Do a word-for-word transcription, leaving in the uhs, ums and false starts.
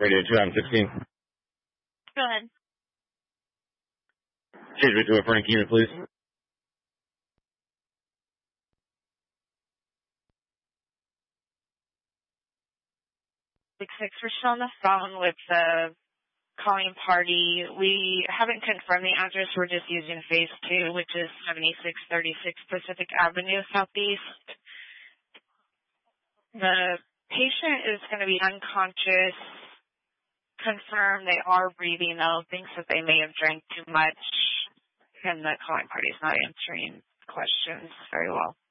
Radio two, I'm sixteen. Go ahead. Change me to a Frank unit, please. six six, we're still on the phone with the calling party. We haven't confirmed the address. We're just using phase two, which is seventy-six thirty-six Pacific Avenue, Southeast. The patient is going to be unconscious. Confirmed they are breathing, though. Thinks that they may have drank too much. And the calling party is not answering questions very well.